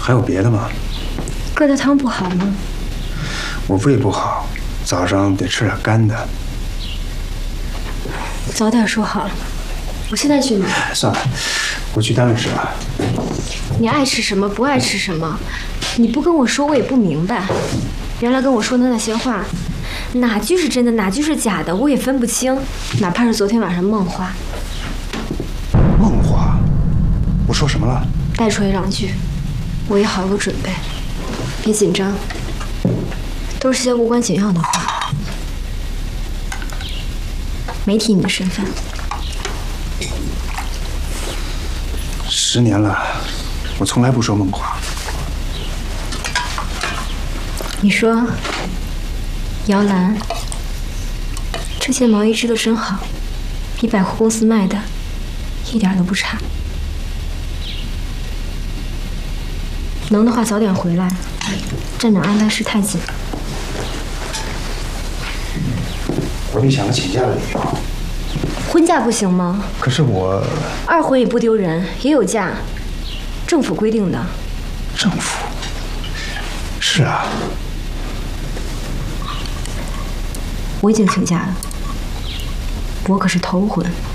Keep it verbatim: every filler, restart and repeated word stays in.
还有别的吗？ 疙瘩汤不好吗？ 我胃不好，早上得吃点干的。 早点说好了，我现在去买。 算了，我去单位吃吧。 你爱吃什么，不爱吃什么，你不跟我说，我也不明白。原来跟我说的那些话，哪句是真的，哪句是假的，我也分不清。哪怕是昨天晚上梦话。 梦话？我说什么了？ 带出来两句，我也好有准备。别紧张，都是些无关紧要的话，没提你的身份。 十年了，我从来不说梦话。 你说，姚兰，这件毛衣织得真好，比百货公司卖的一点都不差。能的话早点回来，站长安排事太紧。 我给你想个请假的理由。 婚假不行吗？ 可是我二婚也不丢人，也有假，政府规定的。 政府？是啊。 我已经请假了，我可是头婚。